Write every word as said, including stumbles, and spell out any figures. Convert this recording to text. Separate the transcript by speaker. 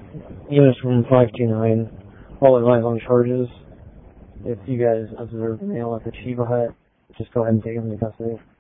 Speaker 1: Units from five two nine, all advise on charges. If you guys observe the male at the Chiba Hut, just go ahead and take him into custody.